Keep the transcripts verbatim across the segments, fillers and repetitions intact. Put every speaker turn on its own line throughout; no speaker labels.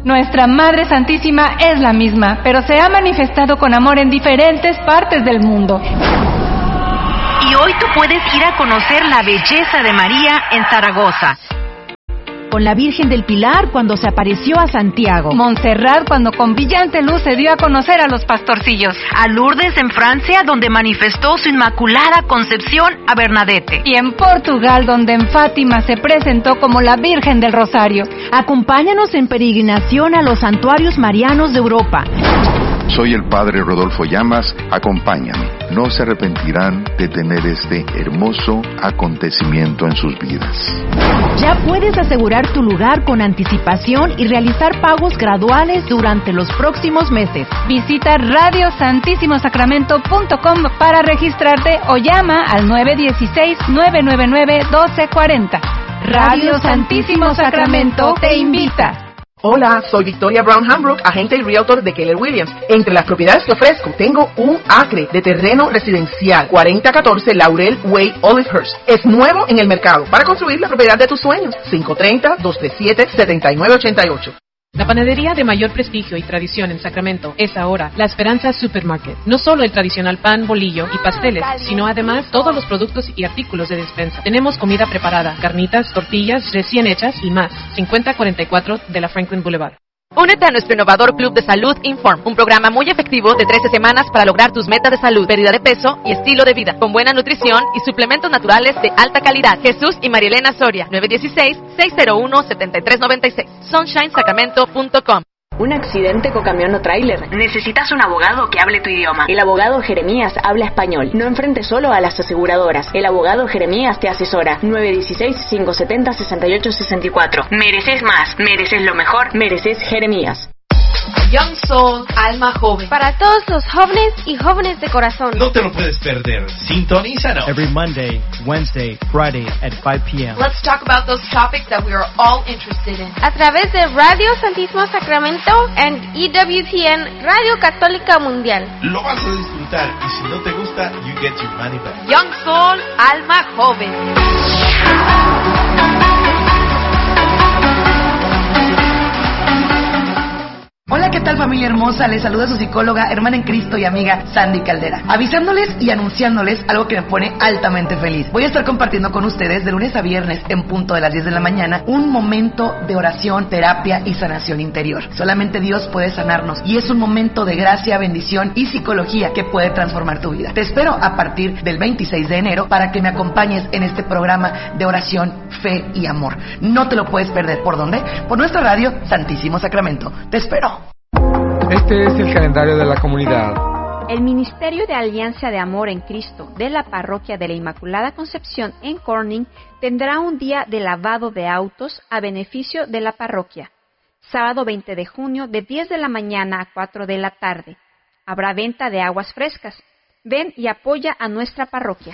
Nuestra Madre Santísima es la misma, pero se ha manifestado con amor en diferentes partes del mundo.
Y hoy tú puedes ir a conocer la belleza de María en Zaragoza.
Con la Virgen del Pilar cuando se apareció a Santiago.
Montserrat cuando con brillante luz se dio a conocer a los pastorcillos.
A Lourdes en Francia donde manifestó su inmaculada concepción a Bernadette.
Y en Portugal donde en Fátima se presentó como la Virgen del Rosario.
Acompáñanos en peregrinación a los santuarios marianos de Europa.
Soy el Padre Rodolfo Llamas, acompáñame. No se arrepentirán de tener este hermoso acontecimiento en sus vidas.
Ya puedes asegurar tu lugar con anticipación y realizar pagos graduales durante los próximos meses.
Visita radio santísimo sacramento punto com para registrarte o llama al nueve uno seis, nueve nueve nueve, uno dos cuatro cero. Radio Santísimo Sacramento te invita.
Hola, soy Victoria Brown Hambrook, agente y realtor de Keller Williams. Entre las propiedades que ofrezco, tengo un acre de terreno residencial, cuarenta catorce Laurel Way, Olivehurst. Es nuevo en el mercado para construir la propiedad de tus sueños. cinco tres cero, dos tres siete, siete nueve ocho ocho.
La panadería de mayor prestigio y tradición en Sacramento es ahora La Esperanza Supermarket. No solo el tradicional pan, bolillo y pasteles, sino además todos los productos y artículos de despensa. Tenemos comida preparada, carnitas, tortillas recién hechas y más. cincuenta cuarenta y cuatro de la Franklin Boulevard.
Únete a nuestro innovador Club de Salud Inform, un programa muy efectivo de trece semanas para lograr tus metas de salud, pérdida de peso y estilo de vida, con buena nutrición y suplementos naturales de alta calidad. Jesús y Marielena Soria, nueve uno seis, seis cero uno, siete tres nueve seis, sunshine sacramento punto com.
Un accidente con camión o tráiler.
Necesitas un abogado que hable tu idioma.
El abogado Jeremías habla español. No enfrentes solo a las aseguradoras. El abogado Jeremías te asesora. nueve uno seis, cinco siete cero, seis ocho seis cuatro.
Mereces más, mereces lo mejor.
Mereces Jeremías.
Young Soul, alma joven.
Para todos los jóvenes y jóvenes de corazón.
No te lo puedes perder. Sintonízanos.
Every Monday, Wednesday, Friday at five p.m.
Let's talk about those topics that we are all interested in.
A través de Radio Santísimo Sacramento and E W T N, Radio Católica Mundial.
Lo vas a disfrutar y si no te gusta, you get your money back.
Young Soul, alma joven.
Hola, ¿qué tal familia hermosa? Les saluda su psicóloga, hermana en Cristo y amiga Sandy Caldera, avisándoles y anunciándoles algo que me pone altamente feliz. Voy a estar compartiendo con ustedes de lunes a viernes en punto de las diez de la mañana un momento de oración, terapia y sanación interior. Solamente Dios puede sanarnos y es un momento de gracia, bendición y psicología que puede transformar tu vida. Te espero a partir del veintiséis de enero para que me acompañes en este programa de oración, fe y amor. No te lo puedes perder. ¿Por dónde? Por nuestra radio Santísimo Sacramento. Te espero.
Este es el calendario de la comunidad.
El Ministerio de Alianza de Amor en Cristo de la Parroquia de la Inmaculada Concepción en Corning tendrá un día de lavado de autos a beneficio de la parroquia. Sábado veinte de junio de diez de la mañana a cuatro de la tarde. Habrá venta de aguas frescas. Ven y apoya a nuestra parroquia.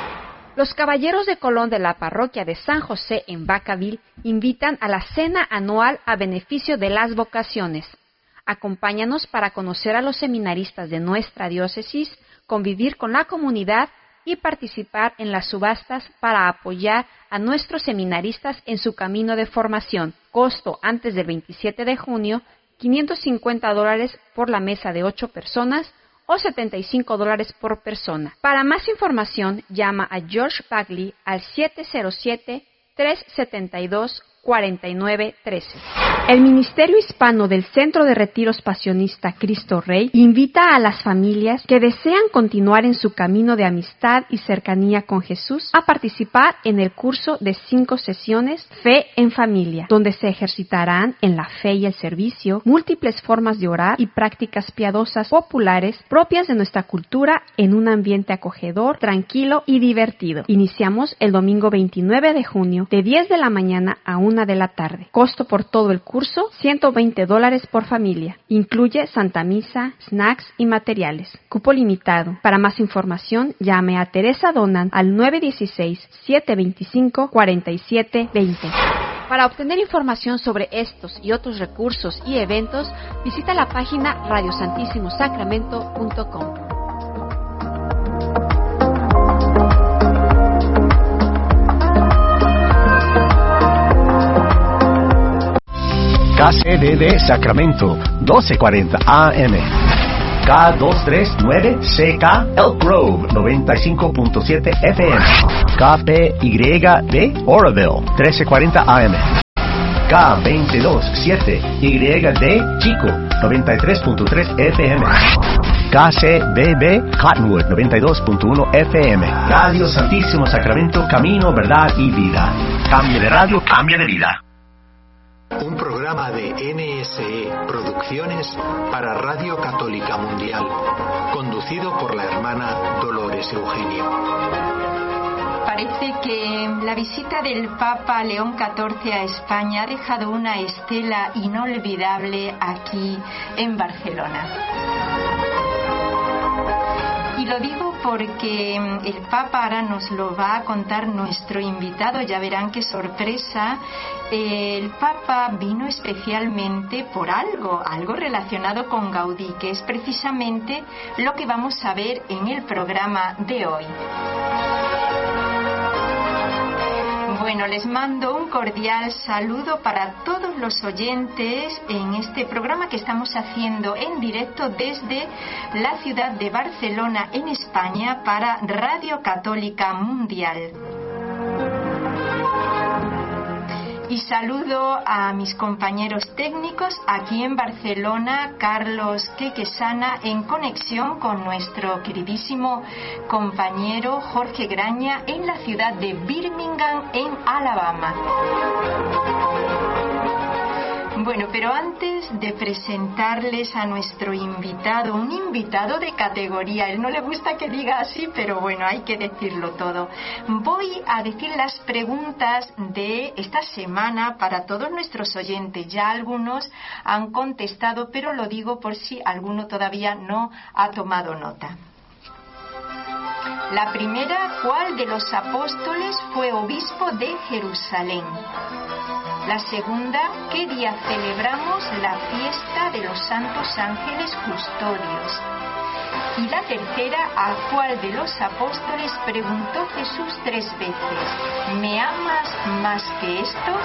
Los Caballeros de Colón de la Parroquia de San José en Vacaville invitan a la cena anual a beneficio de las vocaciones. Acompáñanos para conocer a los seminaristas de nuestra diócesis, convivir con la comunidad y participar en las subastas para apoyar a nuestros seminaristas en su camino de formación. Costo antes del veintisiete de junio, quinientos cincuenta dólares por la mesa de ocho personas o setenta y cinco dólares por persona. Para más información, llama a George Bagley al siete cero siete, tres siete dos, cuatro nueve uno tres. El Ministerio Hispano del Centro de Retiros Pasionista Cristo Rey invita a las familias que desean continuar en su camino de amistad y cercanía con Jesús a participar en el curso de cinco sesiones Fe en Familia, donde se ejercitarán en la fe y el servicio múltiples formas de orar y prácticas piadosas populares propias de nuestra cultura en un ambiente acogedor, tranquilo y divertido. Iniciamos el domingo veintinueve de junio de diez de la mañana a una de la tarde. Costo por todo el curso, ciento veinte dólares por familia. Incluye Santa Misa, snacks y materiales. Cupo limitado. Para más información, llame a Teresa Donan al nueve uno seis, siete dos cinco, cuatro siete dos cero. Para obtener información sobre estos y otros recursos y eventos, visita la página radio santísimo sacramento punto com.
K C D D Sacramento, doce cuarenta A M. K doscientos treinta y nueve C K Elk Grove, noventa y cinco punto siete F M. K P Y D Oroville, trece cuarenta A M. K veintidós siete Y D Chico, noventa y tres punto tres F M. K C B B Cottonwood, noventa y dos punto uno F M. Radio Santísimo Sacramento, camino, verdad y vida. Cambio de radio, cambio de vida.
Un programa de N S E Producciones para Radio Católica Mundial, conducido por la hermana Dolores Eugenio.
Parece que la visita del Papa León catorce a España ha dejado una estela inolvidable aquí en Barcelona. Y lo digo porque el Papa ahora nos lo va a contar nuestro invitado, ya verán qué sorpresa. El Papa vino especialmente por algo, algo relacionado con Gaudí, que es precisamente lo que vamos a ver en el programa de hoy. Bueno, les mando un cordial saludo para todos los oyentes en este programa que estamos haciendo en directo desde la ciudad de Barcelona, en España, para Radio Católica Mundial. Y saludo a mis compañeros técnicos aquí en Barcelona, Carlos Quequesana, en conexión con nuestro queridísimo compañero Jorge Graña en la ciudad de Birmingham, en Alabama. Bueno, pero antes de presentarles a nuestro invitado, un invitado de categoría, él no le gusta que diga así, pero bueno, hay que decirlo todo. Voy a decir las preguntas de esta semana para todos nuestros oyentes. Ya algunos han contestado, pero lo digo por si alguno todavía no ha tomado nota. La primera, ¿cuál de los apóstoles fue obispo de Jerusalén? La segunda, ¿qué día celebramos la fiesta de los santos ángeles custodios? Y la tercera, ¿a cuál de los apóstoles preguntó Jesús tres veces? ¿Me amas más que estos?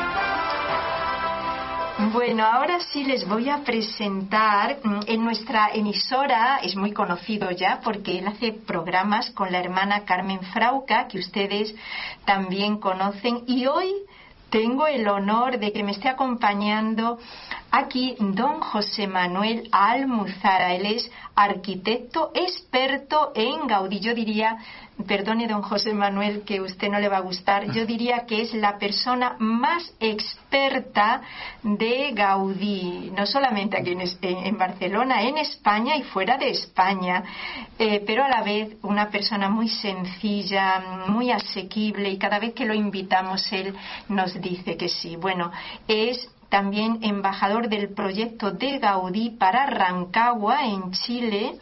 Bueno, ahora sí les voy a presentar. En nuestra emisora es muy conocido ya porque él hace programas con la hermana Carmen Frauca, que ustedes también conocen, y hoy tengo el honor de que me esté acompañando aquí don José Manuel Almuzara. Él es arquitecto experto en Gaudí. Yo diría, perdone don José Manuel que a usted no le va a gustar, yo diría que es la persona más experta de Gaudí, no solamente aquí en, en Barcelona, en España y fuera de España, eh, pero a la vez una persona muy sencilla, muy asequible, y cada vez que lo invitamos él nos dice que sí. Bueno, es también embajador del proyecto de Gaudí para Rancagua, en Chile,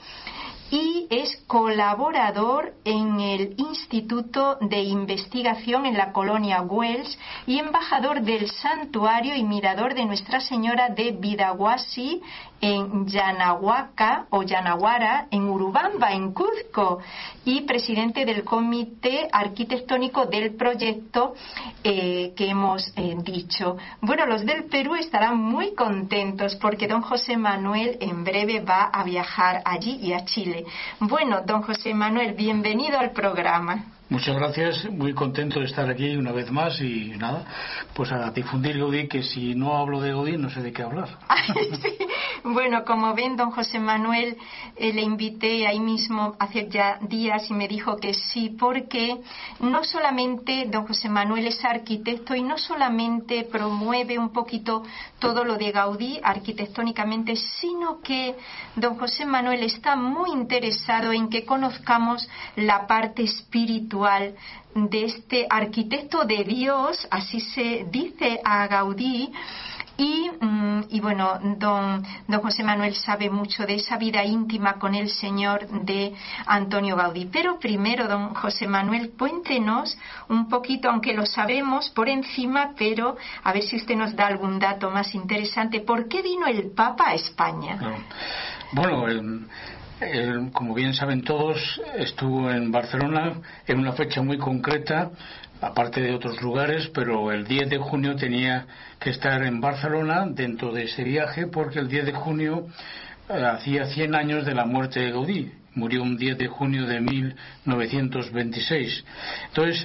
y es colaborador en el Instituto de Investigación en la colonia Wells y embajador del Santuario y Mirador de Nuestra Señora de Vidahuasi en Yanahuaca o Yanaguara, en Urubamba, en Cuzco, y presidente del comité arquitectónico del proyecto eh, que hemos eh, dicho. Bueno, los del Perú estarán muy contentos porque don José Manuel en breve va a viajar allí y a Chile. Bueno, don José Manuel, bienvenido al programa.
Muchas gracias, muy contento de estar aquí una vez más y nada, pues a difundir Gaudí, que si no hablo de Gaudí no sé de qué hablar.
Ay, sí. Bueno, como ven, don José Manuel, eh, le invité ahí mismo hace ya días y me dijo que sí, porque no solamente don José Manuel es arquitecto y no solamente promueve un poquito todo lo de Gaudí arquitectónicamente, sino que don José Manuel está muy interesado en que conozcamos la parte espiritual de este arquitecto de Dios, así se dice a Gaudí. Y, y bueno, don, don José Manuel sabe mucho de esa vida íntima con el Señor de Antonio Gaudí. Pero primero, don José Manuel, cuéntenos un poquito, aunque lo sabemos por encima, pero a ver si usted nos da algún dato más interesante. ¿Por qué vino el Papa a España?
Bueno, el... El, como bien saben todos, estuvo en Barcelona en una fecha muy concreta, aparte de otros lugares, pero el diez de junio tenía que estar en Barcelona dentro de ese viaje, porque el diez de junio eh, hacía cien años de la muerte de Gaudí. Murió un diez de junio de mil novecientos veintiséis. Entonces,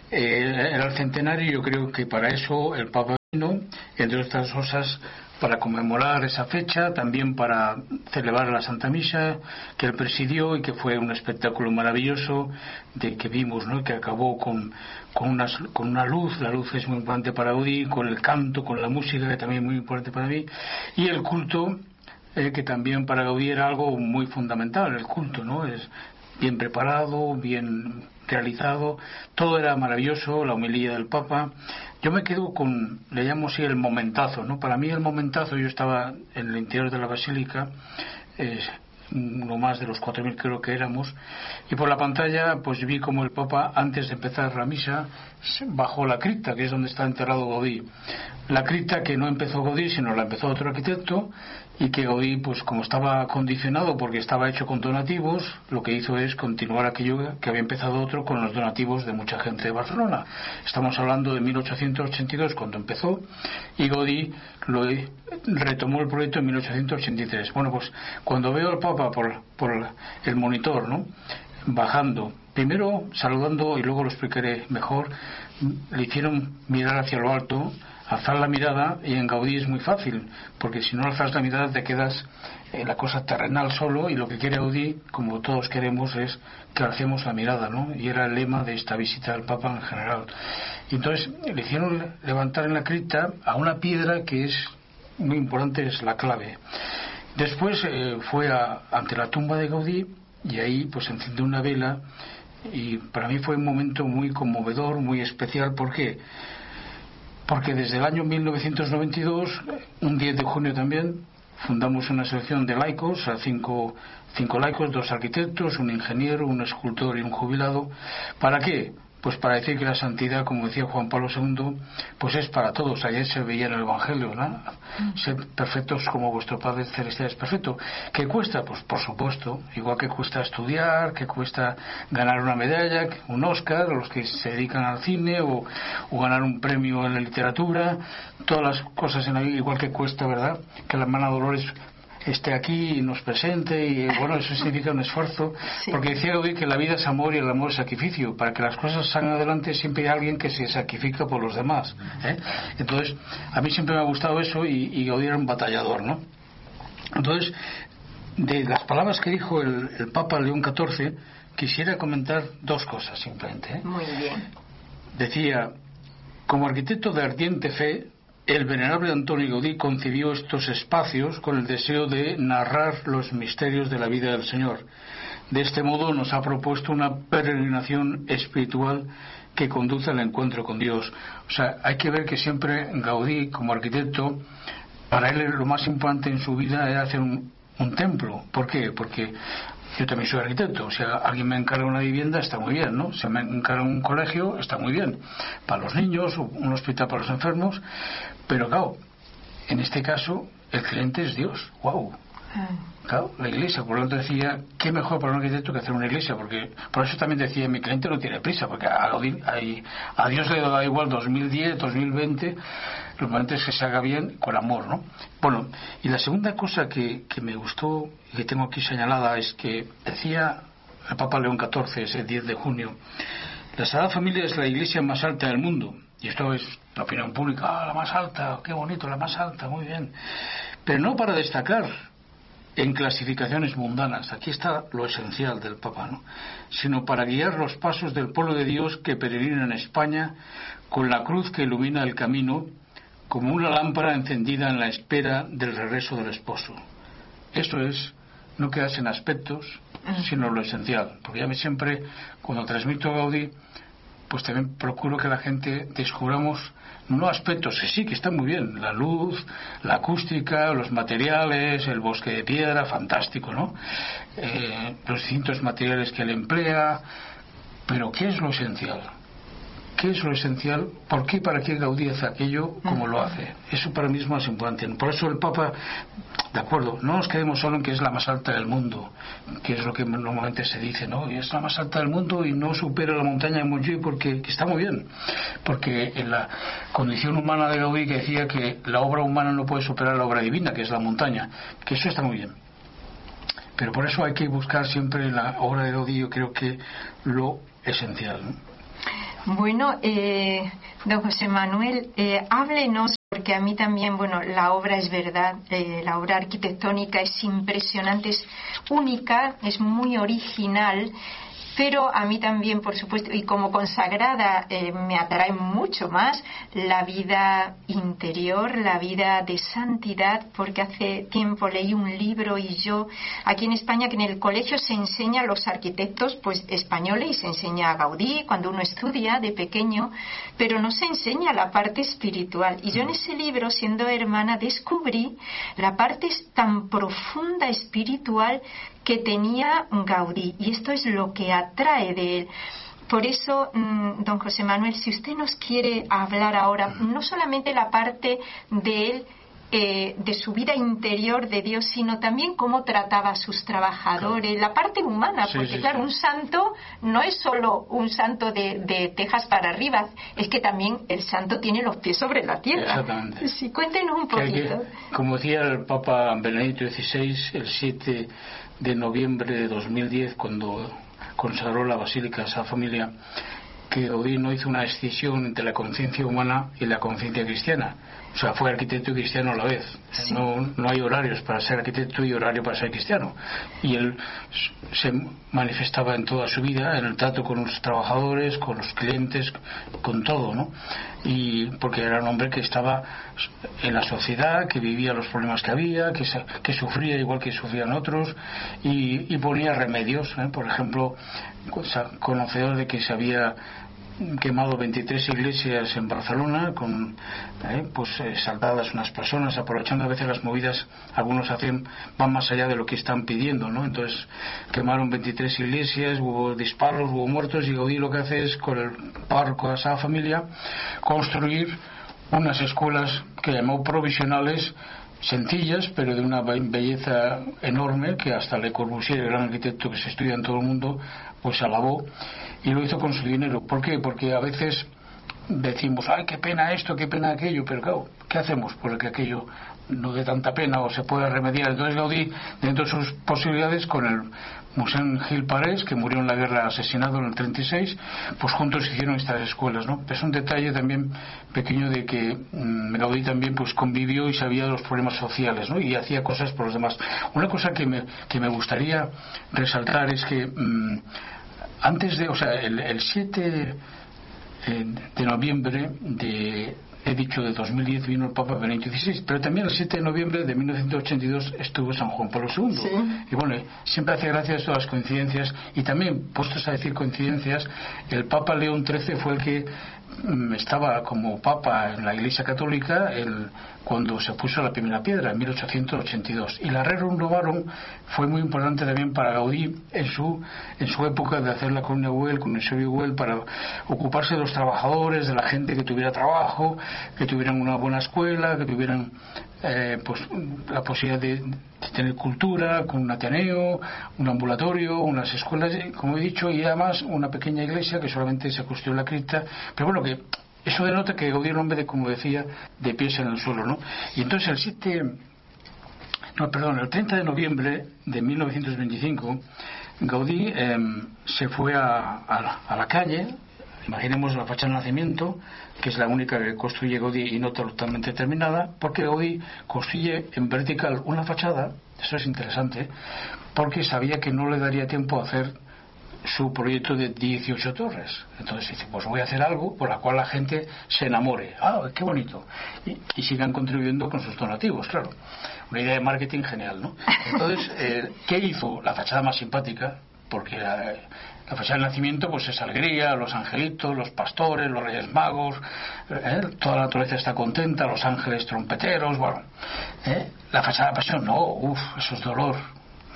eh, era el centenario, y yo creo que para eso el Papa vino, entre otras cosas, para conmemorar esa fecha, también para celebrar la Santa Misa que él presidió y que fue un espectáculo maravilloso de que vimos, ¿no? Que acabó con, con, una, con una luz. La luz es muy importante para Gaudí, con el canto, con la música, que también es muy importante para mí, y el culto, eh, que también para Gaudí era algo muy fundamental. El culto, ¿no? Es bien preparado, bien realizado, todo era maravilloso, la homilía del Papa. Yo me quedo con, le llamo así, el momentazo, ¿no? Para mí el momentazo, yo estaba en el interior de la basílica, eh, no más de los cuatro mil creo que éramos, y por la pantalla pues vi como el Papa, antes de empezar la misa, bajó la cripta, que es donde está enterrado Gaudí. La cripta que no empezó Gaudí, sino la empezó otro arquitecto, y que Gaudí, pues como estaba condicionado porque estaba hecho con donativos, lo que hizo es continuar aquello que había empezado otro con los donativos de mucha gente de Barcelona. Estamos hablando de mil ochocientos ochenta y dos cuando empezó, y Gaudí lo retomó el proyecto en mil ochocientos ochenta y tres. Bueno, pues cuando veo al Papa por, por el monitor, ¿no?, bajando, primero saludando, y luego lo explicaré mejor, le hicieron mirar hacia lo alto, alzar la mirada, y en Gaudí es muy fácil, porque si no alzas la mirada te quedas en la cosa terrenal solo, y lo que quiere Gaudí, como todos queremos, es que alcemos la mirada, ¿no? Y era el lema de esta visita al Papa en general. Y entonces le hicieron levantar en la cripta a una piedra que es muy importante, es la clave. Después eh, fue a, ante la tumba de Gaudí, y ahí pues encendió una vela, y para mí fue un momento muy conmovedor, muy especial. ¿Por qué? Porque desde el año mil novecientos noventa y dos, un diez de junio también, fundamos una asociación de laicos, a cinco, cinco laicos, dos arquitectos, un ingeniero, un escultor y un jubilado. ¿Para qué? Pues para decir que la santidad, como decía Juan Pablo segundo, pues es para todos. Ayer se veía en el Evangelio, ¿no? Sed perfectos como vuestro Padre Celestial es perfecto. ¿Qué cuesta? Pues por supuesto, igual que cuesta estudiar, que cuesta ganar una medalla, un Oscar, los que se dedican al cine, o, o ganar un premio en la literatura, todas las cosas en la vida, igual que cuesta, ¿verdad?, que la hermana Dolores esté aquí y nos presente, y bueno, eso significa un esfuerzo, sí. Porque decía Gaudí que la vida es amor y el amor es sacrificio. Para que las cosas salgan adelante siempre hay alguien que se sacrifica por los demás, ¿eh? Entonces a mí siempre me ha gustado eso, y, y Gaudí era un batallador, ¿no? Entonces, de las palabras que dijo el, el Papa León catorce, quisiera comentar dos cosas simplemente, ¿eh?
Muy bien.
Decía: como arquitecto de ardiente fe, el venerable Antonio Gaudí concibió estos espacios con el deseo de narrar los misterios de la vida del Señor. De este modo nos ha propuesto una peregrinación espiritual que conduce al encuentro con Dios. O sea, hay que ver que siempre Gaudí, como arquitecto, para él lo más importante en su vida era hacer un, un templo. ¿Por qué? Porque yo también soy arquitecto. O sea, alguien me encarga una vivienda, está muy bien, ¿no? Se me encarga un colegio, está muy bien, para los niños, o un hospital para los enfermos. Pero claro, en este caso el cliente es Dios. ¡Wow! Claro, la iglesia. Por lo tanto decía, qué mejor para un arquitecto que hacer una iglesia, porque por eso también decía, mi cliente no tiene prisa, porque a, a, a Dios le da igual dos mil diez, dos mil veinte, lo importante es que se haga bien con amor, ¿no? Bueno, y la segunda cosa que, que me gustó y que tengo aquí señalada es que decía el Papa León catorce, ese diez de junio, la Sagrada Familia es la iglesia más alta del mundo. Y esto es la opinión pública. Ah, la más alta, qué bonito, la más alta, muy bien. Pero no para destacar en clasificaciones mundanas, aquí está lo esencial del Papa, ¿no?, sino para guiar los pasos del pueblo de Dios que peregrina en España con la cruz que ilumina el camino, como una lámpara encendida en la espera del regreso del esposo. Esto es no quedarse en aspectos, sino lo esencial. Porque ya me siempre, cuando transmito a Gaudí, pues también procuro que la gente descubramos no aspectos, sí, que están muy bien, la luz, la acústica, los materiales, el bosque de piedra, fantástico, ¿no? Eh, los distintos materiales que él emplea, pero ¿qué es lo esencial? qué es lo esencial, por qué y para qué Gaudí hace aquello como lo hace. Eso para mí es más importante. Por eso el Papa, de acuerdo, no nos quedemos solo en que es la más alta del mundo, que es lo que normalmente se dice, ¿no? Y es la más alta del mundo y no supera la montaña de Montjuïc, porque que está muy bien, porque en la condición humana de Gaudí, que decía que la obra humana no puede superar la obra divina, que es la montaña, que eso está muy bien. Pero por eso hay que buscar siempre en la obra de Gaudí, yo creo que lo esencial, ¿no?
Bueno, eh, don José Manuel, eh, háblenos, porque a mí también, bueno, la obra es verdad, eh, la obra arquitectónica es impresionante, es única, es muy original, pero a mí también, por supuesto, y como consagrada, eh, me atrae mucho más la vida interior, la vida de santidad, porque hace tiempo leí un libro y yo, aquí en España, que en el colegio se enseña a los arquitectos pues españoles y se enseña a Gaudí cuando uno estudia de pequeño, pero no se enseña la parte espiritual. Y yo en ese libro, siendo hermana, descubrí la parte tan profunda espiritual que tenía Gaudí, y esto es lo que atrae de él. Por eso, don José Manuel, si usted nos quiere hablar ahora, no solamente la parte de él, eh, de su vida interior de Dios, sino también cómo trataba a sus trabajadores, claro, la parte humana, sí, porque sí, claro, sí. Un santo no es solo un santo de, de tejas para arriba, es que también el santo tiene los pies sobre la tierra.
Exactamente.
Sí, cuéntenos un poquito.
Que, como decía el Papa Benedicto dieciséis, el siete de noviembre de dos mil diez, cuando consagró la Basílica de Sagrada Familia, que Gaudí no hizo una escisión entre la conciencia humana y la conciencia cristiana. O sea, fue arquitecto y cristiano a la vez. Sí. No, no hay horarios para ser arquitecto y horario para ser cristiano. Y él se manifestaba en toda su vida, en el trato con los trabajadores, con los clientes, con todo, ¿no? Y porque era un hombre que estaba en la sociedad, que vivía los problemas que había, que, que sufría igual que sufrían otros, y, y ponía remedios, ¿eh? Por ejemplo, conocedor de que se había quemado veintitrés iglesias en Barcelona con eh, pues eh, saltadas unas personas, aprovechando a veces las movidas. Algunos hacen, van más allá de lo que están pidiendo, ¿no? Entonces quemaron veintitrés iglesias, hubo disparos, hubo muertos, y Gaudí lo que hace es, con el párroco de esa familia, construir unas escuelas que llamó provisionales, sencillas pero de una belleza enorme, que hasta Le Corbusier, el gran arquitecto que se estudia en todo el mundo, pues alabó, y lo hizo con su dinero. ¿Por qué? Porque a veces decimos, ay, qué pena esto, qué pena aquello, pero claro, ¿qué hacemos? Porque aquello no dé tanta pena o se puede remediar. Entonces Gaudí, dentro de sus posibilidades, con el Mossèn Gil Parés, que murió en la guerra asesinado en el treinta y seis, pues juntos hicieron estas escuelas, ¿no? Es un detalle también pequeño de que mmm, Gaudí también pues convivió y sabía de los problemas sociales, ¿no? Y hacía cosas por los demás. Una cosa que me, que me gustaría resaltar es que mmm, antes de, o sea, el, el siete de noviembre de he dicho de dos mil diez vino el Papa Benedicto dieciséis, pero también el siete de noviembre de mil novecientos ochenta y dos estuvo San Juan Pablo segundo. Sí. Y bueno, siempre hace gracia a todas las coincidencias, y también, puestos a decir coincidencias, el Papa León trece fue el que mm, estaba como Papa en la Iglesia Católica el, cuando se puso la primera piedra en mil ochocientos ochenta y dos, y la Rerum Novarum fue muy importante también para Gaudí en su en su época de hacer la Columna Güell, con Eusebio Güell, para ocuparse de los trabajadores, de la gente que tuviera trabajo, que tuvieran una buena escuela, que tuvieran eh, pues la posibilidad de, de tener cultura, con un ateneo, un ambulatorio, unas escuelas, como he dicho, y además una pequeña iglesia que solamente se construyó en la cripta. Pero bueno, que eso denota que Gaudí era un hombre, de, como decía, de pies en el suelo, ¿no? Y entonces el siete no, perdón, el treinta de noviembre de mil novecientos veinticinco, Gaudí eh, se fue a, a, a la calle. Imaginemos la fachada del Nacimiento, que es la única que construye Gaudí y no totalmente terminada, porque Gaudí construye en vertical una fachada. Eso es interesante, porque sabía que no le daría tiempo a hacer su proyecto de dieciocho torres. Entonces dice, pues voy a hacer algo por la cual la gente se enamore. Ah, qué bonito. Y, y sigan contribuyendo con sus donativos, claro. Una idea de marketing genial, ¿no? Entonces, eh, ¿qué hizo? La fachada más simpática, porque la, la fachada del Nacimiento pues es alegría, los angelitos, los pastores, los reyes magos, ¿eh? Toda la naturaleza está contenta, los ángeles trompeteros, bueno, ¿eh? La fachada de la Pasión, no, uff, eso es dolor,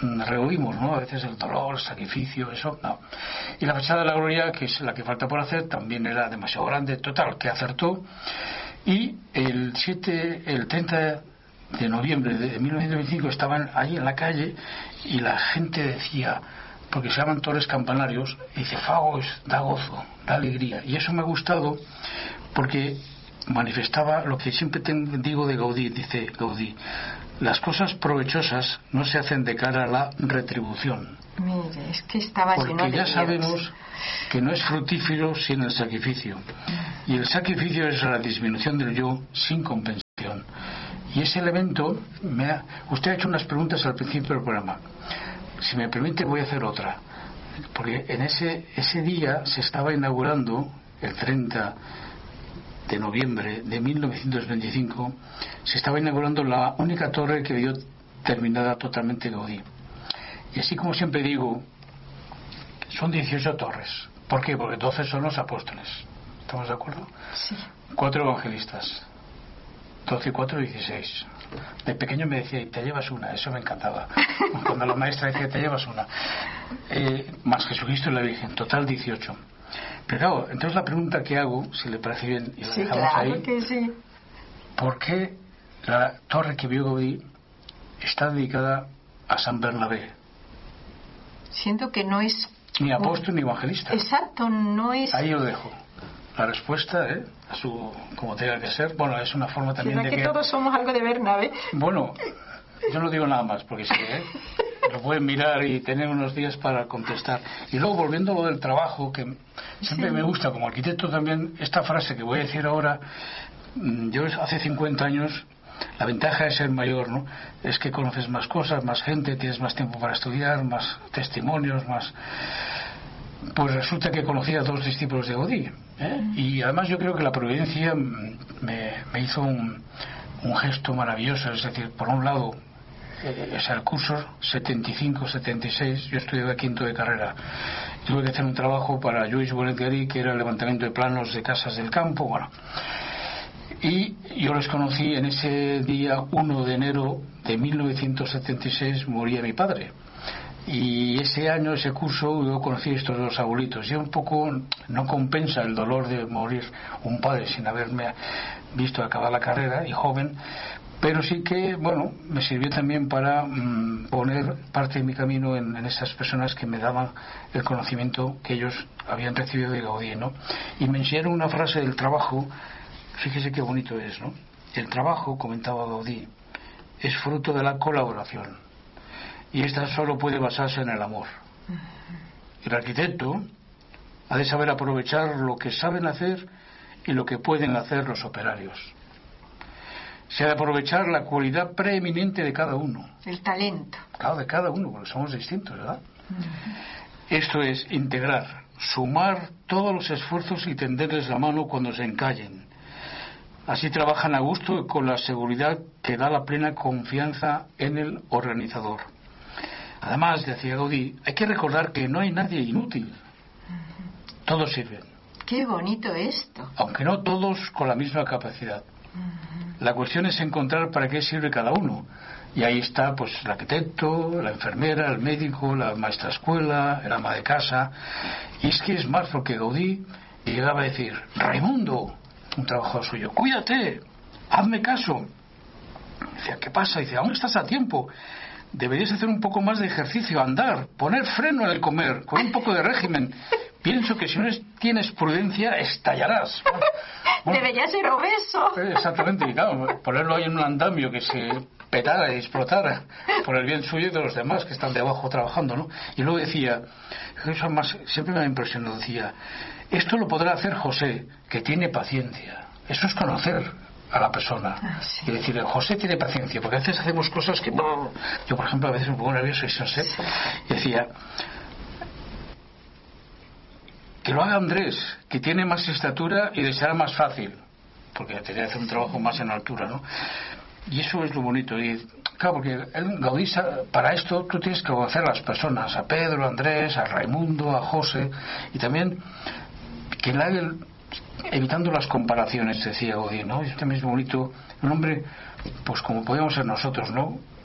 rehuimos, ¿no? A veces el dolor, el sacrificio, eso, no. Y la fachada de la gloria, que es la que falta por hacer, también era demasiado grande, total, que acertó. Y el siete, el treinta de noviembre de mil novecientos veinticinco estaban ahí en la calle y la gente decía, porque se llaman torres campanarios, y dice, Fago es, da gozo, da alegría. Y eso me ha gustado porque manifestaba lo que siempre te digo de Gaudí. Dice Gaudí, las cosas provechosas no se hacen de cara a la retribución.
Mire, es que estaba lleno de
porque ya
Dios.
sabemos que no es fructífero sin el sacrificio. Y el sacrificio es la disminución del yo sin compensación. Y ese elemento, me ha... usted ha hecho unas preguntas al principio del programa. Si me permite, voy a hacer otra. Porque en ese, ese día se estaba inaugurando, el treinta de noviembre de mil novecientos veinticinco, se estaba inaugurando la única torre que vio terminada totalmente Gaudí. Y así como siempre digo, son dieciocho torres. ¿Por qué? Porque doce son los apóstoles. ¿Estamos de acuerdo?
Sí.
Cuatro evangelistas. doce y cuatro, dieciséis. De pequeño me decía, te llevas una, eso me encantaba. Cuando la maestra decía, te llevas una. Eh, más Jesucristo y la Virgen, total dieciocho. Pero claro, entonces la pregunta que hago, si le parece bien, y la
sí,
dejamos
claro
ahí.
Que sí.
¿Por qué la torre que vio Gaudí está dedicada a San Bernabé?
Siento que no es...
Ni apóstol ni evangelista.
Exacto, no es...
Ahí lo dejo. La respuesta, ¿eh? A su, como tenga que ser. Bueno, es una forma también
¿Será
de
que
que...
todos somos algo de Bernabé?
Bueno, yo no digo nada más, porque sí, ¿eh? Lo pueden mirar y tener unos días para contestar. Y luego, volviendo a lo del trabajo, que siempre sí. me gusta, como arquitecto también, esta frase que voy a decir ahora, yo hace cincuenta años, la ventaja de ser mayor, ¿no? Es que conoces más cosas, más gente, tienes más tiempo para estudiar, más testimonios, más... Pues resulta que conocí a dos discípulos de Gaudí, ¿eh? Y además yo creo que la providencia me, me hizo un, un gesto maravilloso. Es decir, por un lado, eh, es el curso setenta y cinco setenta y seis, yo estudiaba quinto de carrera, tuve que hacer un trabajo para Lluís Bonet-Garí, que era el levantamiento de planos de casas del campo, bueno, y yo les conocí en ese día uno de enero de mil novecientos setenta y seis, moría mi padre. Y ese año, ese curso, yo conocí a estos dos abuelitos. Y un poco no compensa el dolor de morir un padre sin haberme visto acabar la carrera y joven, pero sí que, bueno, me sirvió también para mmm, poner parte de mi camino en, en esas personas que me daban el conocimiento que ellos habían recibido de Gaudí, ¿no? Y me enseñaron una frase del trabajo, fíjese qué bonito es, ¿no? El trabajo, comentaba Gaudí, es fruto de la colaboración. Y esta solo puede basarse en el amor. El arquitecto ha de saber aprovechar lo que saben hacer y lo que pueden hacer los operarios. Se ha de aprovechar la cualidad preeminente de cada uno.
El talento.
Claro, de cada uno, porque somos distintos, ¿verdad? Uh-huh. Esto es integrar, sumar todos los esfuerzos y tenderles la mano cuando se encallen. Así trabajan a gusto y con la seguridad que da la plena confianza en el organizador. Además, decía Gaudí, hay que recordar que no hay nadie inútil. Todos sirven.
Qué bonito esto.
Aunque no todos con la misma capacidad. La cuestión es encontrar para qué sirve cada uno. Y ahí está, pues, el arquitecto, la enfermera, el médico, la maestra de escuela, el ama de casa. Y es que es más, porque Gaudí llegaba a decir, Raimundo, un trabajador suyo, cuídate, hazme caso. Decía, ¿qué pasa? Dice, aún estás a tiempo. Deberías hacer un poco más de ejercicio, andar, poner freno en el comer, con un poco de régimen. Pienso que si no tienes prudencia, estallarás. Bueno,
debería ser obeso.
Exactamente, y claro, ponerlo ahí en un andamio que se petara y explotara por el bien suyo y de los demás que están debajo trabajando, ¿no? Y luego decía, eso más, siempre me ha impresionado, decía, esto lo podrá hacer José, que tiene paciencia. Eso es conocer a la persona.
Ah, sí.
Y decir, José tiene paciencia, porque a veces hacemos cosas que no... Yo, por ejemplo, a veces me pongo nervioso y no sé. Sí. Y decía, que lo haga Andrés, que tiene más estatura y le será más fácil, porque tenía que hacer un trabajo más en altura, ¿no? Y eso es lo bonito. Y claro, porque el Gaudí, para esto tú tienes que conocer a las personas, a Pedro, a Andrés, a Raimundo, a José, y también que la haga evitando las comparaciones, decía Gaudí, ¿no? Y también es bonito, un hombre, pues como podíamos ser nosotros, ¿no?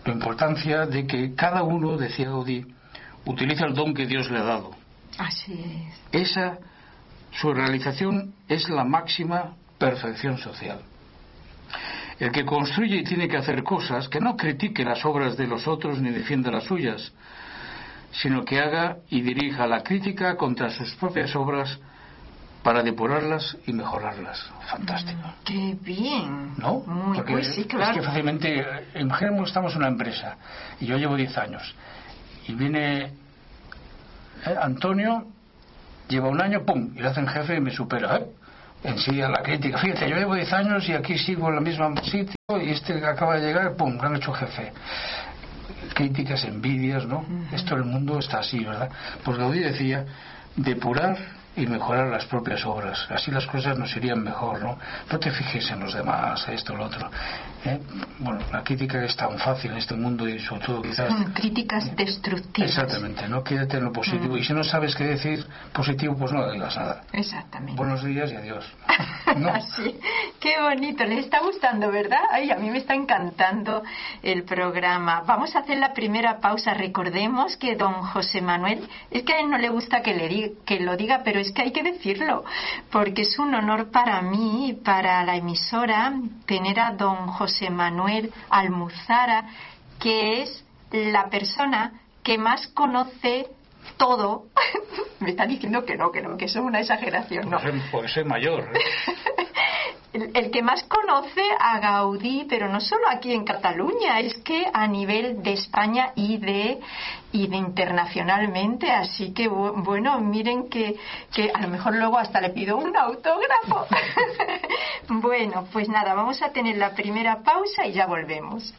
la importancia de que cada uno, decía Gaudí, utiliza el don que Dios le ha dado.
Así es.
Esa, su realización es la máxima perfección social. El que construye y tiene que hacer cosas, que no critique las obras de los otros ni defienda las suyas, sino que haga y dirija la crítica contra sus propias obras para depurarlas y mejorarlas. Fantástico.
Mm, ¡qué bien!
¿No?
Muy
Porque
pues sí, claro.
es que fácilmente, imaginemos, estamos en una empresa y yo llevo diez años y viene eh, Antonio, lleva un año, ¡pum!, y le hacen jefe y me supera, ¿eh? Enseguida la crítica. Fíjate, yo llevo diez años y aquí sigo en el mismo sitio y este que acaba de llegar, ¡pum!, lo han hecho jefe. Críticas, envidias, ¿no? Uh-huh. Esto en el mundo está así, ¿verdad? Pues Gaudí decía, depurar y mejorar las propias obras. Así las cosas nos irían mejor, ¿no? No te fijes en los demás, esto, lo otro. ¿Eh? Bueno, la crítica es tan fácil en este mundo y sobre todo quizás...
Son críticas destructivas.
Exactamente, no quédate en lo positivo. Mm. Y si no sabes qué decir positivo, pues no digas nada.
Exactamente.
Buenos días y adiós. ¿No?
Así. Qué bonito, les está gustando, ¿verdad? Ay, a mí me está encantando el programa. Vamos a hacer la primera pausa. Recordemos que don José Manuel, es que a él no le gusta que, le diga, que lo diga, pero es que hay que decirlo, porque es un honor para mí y para la emisora tener a don José Manuel Almuzara, que es la persona que más conoce todo. Me está diciendo que no, que no, que eso es una exageración. No.
Porque soy mayor, ¿eh?
el, el que más conoce a Gaudí, pero no solo aquí en Cataluña, es que a nivel de España y de y de internacionalmente. Así que bueno, miren que, que a lo mejor luego hasta le pido un autógrafo. Bueno, pues nada, vamos a tener la primera pausa y ya volvemos.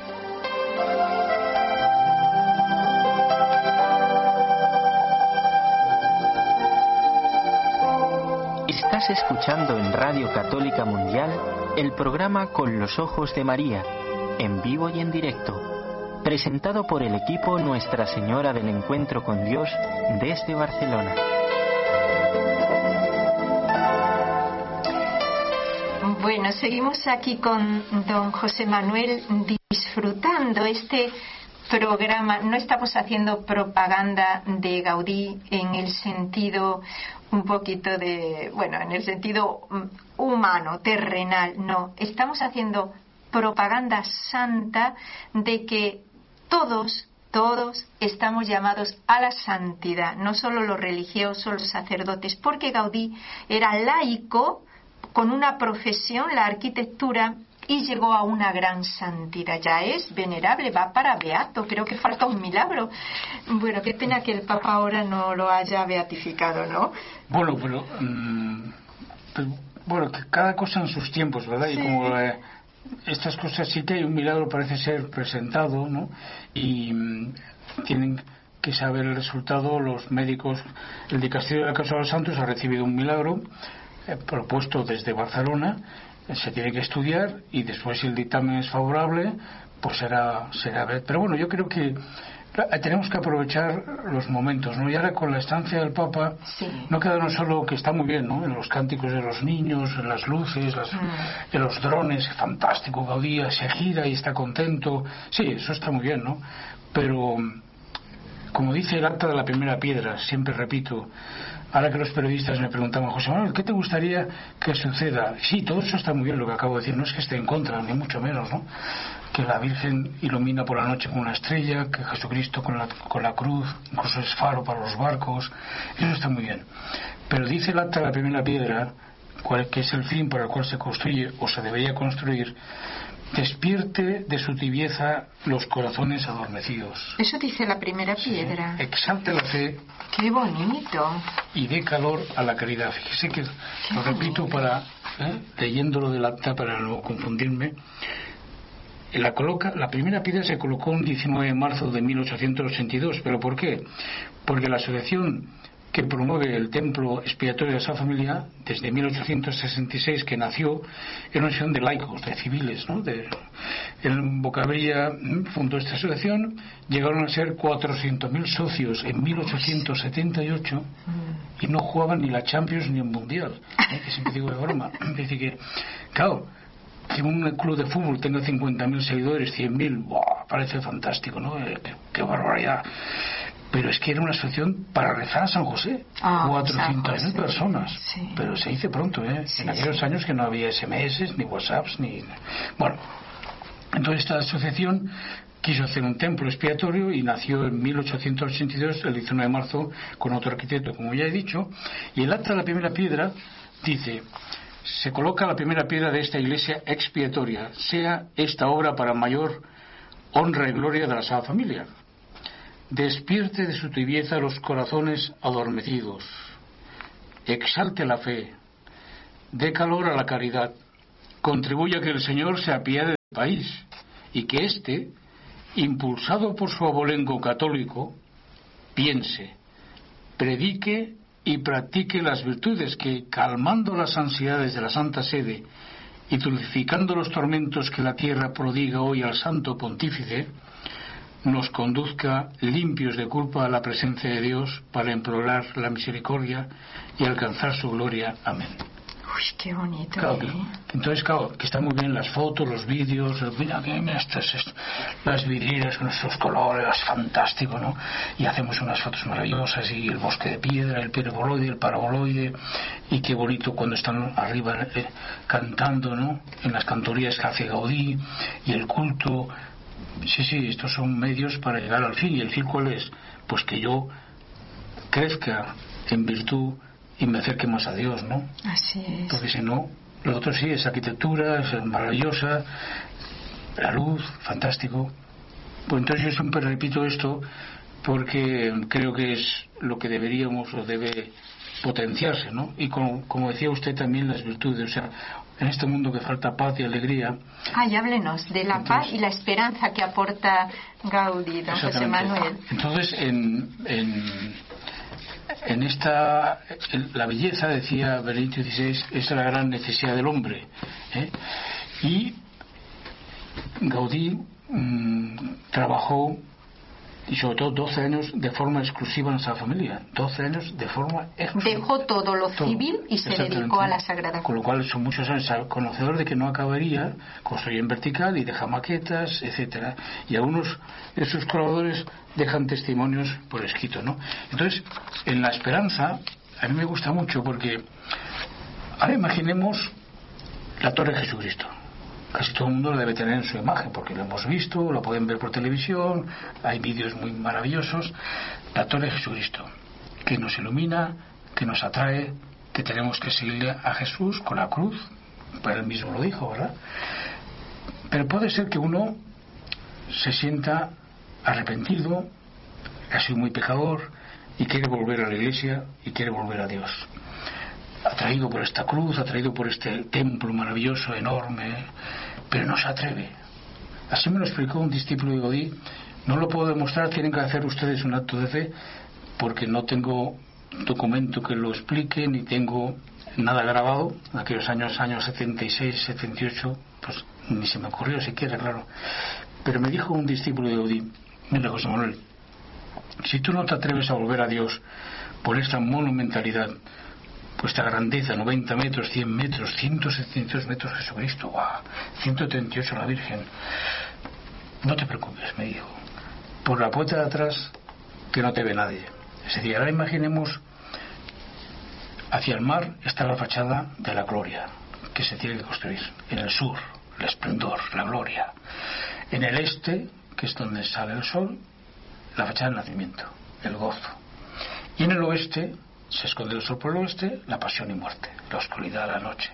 Estás escuchando en Radio Católica Mundial el programa Con los Ojos de María, en vivo y en directo, presentado por el equipo Nuestra Señora del Encuentro con Dios desde Barcelona.
Bueno, seguimos aquí con don José Manuel disfrutando este programa. No estamos haciendo propaganda de Gaudí en el sentido un poquito de, bueno, en el sentido humano, terrenal, no. Estamos haciendo propaganda santa de que todos, todos estamos llamados a la santidad, no solo los religiosos, los sacerdotes, porque Gaudí era laico con una profesión, la arquitectura, y llegó a una gran santidad. Ya es venerable, va para beato. Creo que falta un milagro. Bueno, qué pena que el Papa ahora no lo haya beatificado, ¿no?
Bueno, pero, um, pero bueno, que cada cosa en sus tiempos, ¿verdad? Sí. Y como eh, estas cosas sí que hay un milagro, parece ser presentado, ¿no? Y um, tienen que saber el resultado los médicos. El dicasterio de la Causa de los Santos ha recibido un milagro eh, propuesto desde Barcelona. Se tiene que estudiar y después, si el dictamen es favorable, pues será será ver. Pero bueno, yo creo que tenemos que aprovechar los momentos, ¿no? Y ahora con la estancia del Papa, sí, no quedarnos solo, que está muy bien, ¿no?, en los cánticos de los niños, en las luces, las, mm. en los drones, fantástico, Gaudí se gira y está contento. Sí, eso está muy bien, ¿no? Pero, como dice el acta de la primera piedra, siempre repito, ahora que los periodistas me preguntaban, José Manuel, ¿qué te gustaría que suceda? Sí, todo eso está muy bien, lo que acabo de decir, no es que esté en contra, ni mucho menos, ¿no? Que la Virgen ilumina por la noche con una estrella, que Jesucristo con la, con la cruz, incluso es faro para los barcos, eso está muy bien. Pero dice el acta de la primera piedra, cuál, que es el fin para el cual se construye, o se debería construir, despierte de su tibieza los corazones adormecidos.
Eso dice la primera piedra.
Sí. Exalte la fe.
¡Qué bonito!
Y dé calor a la caridad. Fíjese que Qué lo repito bonito. para, ¿eh? leyéndolo del acta para no confundirme. La, coloca, la primera piedra se colocó el diecinueve de marzo de mil ochocientos ochenta y dos. ¿Pero por qué? Porque la asociación que promueve el templo expiatorio de esa familia, desde mil ochocientos sesenta y seis, que nació, era una asociación de laicos, de civiles, ¿no? De, en Bocabrilla fundó esta asociación, llegaron a ser cuatrocientos mil socios en mil ochocientos setenta y ocho y no jugaban ni la Champions ni el Mundial, ¿eh? Que siempre digo de broma. Es decir que, claro, que un club de fútbol tenga cincuenta mil seguidores, cien mil, ¡buah!, parece fantástico, ¿no? Eh, qué, qué barbaridad. Pero es que era una asociación para rezar a San José.
Ah,
cuatrocientas mil personas.
Sí.
Pero se dice pronto, ¿eh?
Sí,
en aquellos
sí.
años que no había ese eme ese, ni WhatsApps, ni... Bueno, entonces esta asociación quiso hacer un templo expiatorio y nació en mil ochocientos ochenta y dos, el diecinueve de marzo, con otro arquitecto, como ya he dicho. Y el acta de la primera piedra dice: se coloca la primera piedra de esta iglesia expiatoria, sea esta obra para mayor honra y gloria de la Sagrada Familia. Despierte de su tibieza los corazones adormecidos, exalte la fe, dé calor a la caridad, contribuya a que el Señor se apiade del país y que éste, impulsado por su abolengo católico, piense, predique y practique las virtudes que, calmando las ansiedades de la Santa Sede y dulcificando los tormentos que la tierra prodiga hoy al Santo Pontífice, nos conduzca limpios de culpa a la presencia de Dios para implorar la misericordia y alcanzar su gloria. Amén.
Uy, qué bonito.
Claro,
¿eh?
entonces, claro, que están muy bien las fotos, los vídeos, mira, que mira estas, estas, las vidrieras con estos colores, fantástico, ¿no? Y hacemos unas fotos maravillosas, y el bosque de piedra, el periboloide, el paraboloide, y qué bonito cuando están arriba eh, cantando, ¿no? En las cantorías que hace Gaudí, y el culto. Sí, sí, estos son medios para llegar al fin. ¿Y el fin cuál es? Pues que yo crezca en virtud y me acerque más a Dios, ¿no?
Así es.
Porque si no, lo otro sí es arquitectura, es maravillosa, la luz, fantástico. Pues entonces yo siempre repito esto porque creo que es lo que deberíamos o debe potenciarse, ¿no? Y como, como decía usted también, las virtudes, o sea, en este mundo que falta paz y alegría.
Ay, háblenos de la entonces, paz y la esperanza que aporta Gaudí, don José Manuel.
Entonces, en, en, en esta, en la belleza, decía Benedicto dieciséis, es la gran necesidad del hombre, ¿eh? Y Gaudí mmm, trabajó, y sobre todo doce años de forma exclusiva en esa familia, doce años de forma exclusiva.
Dejó todo lo civil y se dedicó a la Sagrada Cruz.
Con lo cual son muchos años conocedor de que no acabaría, construye en vertical y deja maquetas, etcétera. Y algunos de sus colaboradores dejan testimonios por escrito, ¿no? Entonces, en la esperanza, a mí me gusta mucho porque ahora imaginemos la Torre de Jesucristo. Casi todo el mundo lo debe tener en su imagen porque lo hemos visto, lo pueden ver por televisión, hay vídeos muy maravillosos. La Torre de Jesucristo, que nos ilumina, que nos atrae, que tenemos que seguirle a Jesús con la cruz, pues él mismo lo dijo, ¿verdad? Pero puede ser que uno se sienta arrepentido, ha sido muy pecador y quiere volver a la iglesia y quiere volver a Dios, atraído por esta cruz, atraído por este templo maravilloso, enorme, pero no se atreve. Así me lo explicó un discípulo de Gaudí. No lo puedo demostrar, tienen que hacer ustedes un acto de fe, porque no tengo documento que lo explique, ni tengo nada grabado. En aquellos años, años setenta y seis, setenta y ocho, pues ni se me ocurrió siquiera, claro. Pero me dijo un discípulo de Gaudí: mira, José Manuel, si tú no te atreves a volver a Dios por esta monumentalidad, pues esta grandeza, noventa metros, cien metros, ciento setenta y dos metros Jesucristo, ¡wow! ciento treinta y ocho la Virgen, no te preocupes, me dijo, por la puerta de atrás que no te ve nadie. Es decir, ahora imaginemos, hacia el mar está la fachada de la gloria que se tiene que construir. En el sur, el esplendor, la gloria. En el este, que es donde sale el sol, la fachada del nacimiento, el gozo. Y en el oeste se esconde el sol por el oeste, la pasión y muerte, la oscuridad de la noche.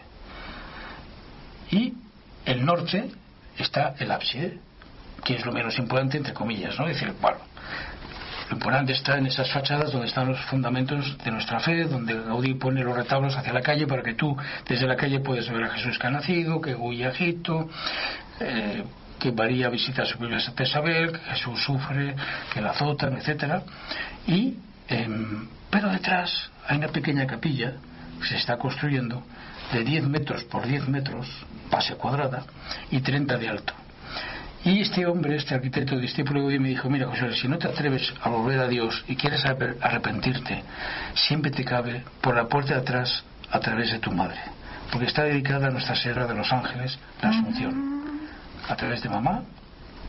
Y el norte está el ábside, que es lo menos importante, entre comillas, ¿no? Es decir, bueno, lo importante está en esas fachadas donde están los fundamentos de nuestra fe, donde Gaudí pone los retablos hacia la calle para que tú desde la calle puedes ver a Jesús que ha nacido, que huye a Egipto, eh, que María visita a su Biblia Santa Isabel, que Jesús sufre, que la azotan, etcétera. Y eh, pero detrás hay una pequeña capilla que se está construyendo de diez metros por diez metros, base cuadrada, y treinta de alto. Y este hombre, este arquitecto discípulo de Gaudí, me dijo: mira, José, si no te atreves a volver a Dios y quieres arrepentirte, siempre te cabe por la puerta de atrás a través de tu madre, porque está dedicada a Nuestra Señora de los Ángeles, la Asunción, a través de mamá,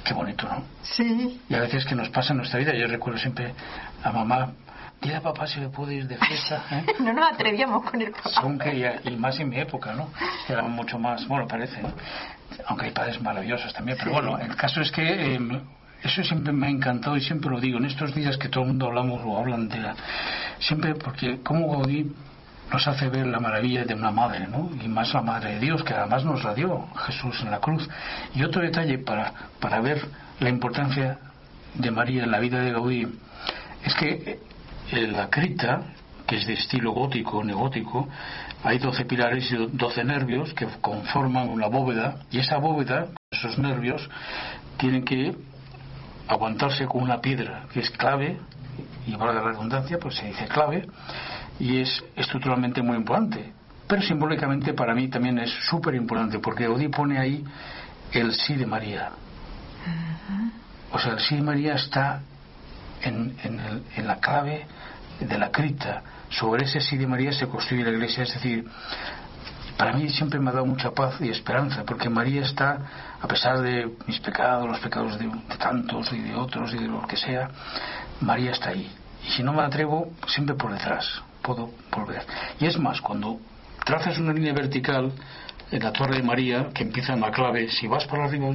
Qué bonito, ¿no?
Sí.
Y a veces que nos pasa en nuestra vida, yo recuerdo siempre a mamá, dile a papá si le puedo ir de fiesta, ¿eh?
No nos atrevíamos con el papá.
Aunque ya, y más en mi época, ¿no? Era mucho más, bueno, parece, ¿no? Aunque hay padres maravillosos también, pero bueno, el caso es que eh, eso siempre me ha encantado y siempre lo digo, en estos días que todo el mundo hablamos o hablan de la... Siempre porque como Gaudí nos hace ver la maravilla de una madre, ¿no? Y más la Madre de Dios, que además nos la dio Jesús en la cruz. Y otro detalle para, para ver la importancia de María en la vida de Gaudí es que en la cripta, que es de estilo gótico, neogótico, hay doce pilares y doce nervios que conforman una bóveda, y esa bóveda, esos nervios, tienen que aguantarse con una piedra que es clave, y para la redundancia pues se dice clave, y es estructuralmente muy importante, pero simbólicamente para mí también es súper importante, porque Gaudí pone ahí el sí de María. Uh-huh. O sea, el sí de María está en, en, el, en la clave de la cripta. Sobre ese sí de María se construye la iglesia. Es decir, para mí siempre me ha dado mucha paz y esperanza, porque María está, a pesar de mis pecados, los pecados de, de tantos y de otros y de lo que sea, María está ahí, y si no me atrevo, siempre por detrás puedo volver. Y es más, cuando trazas una línea vertical en la Torre de María, que empieza en la clave, si vas por arriba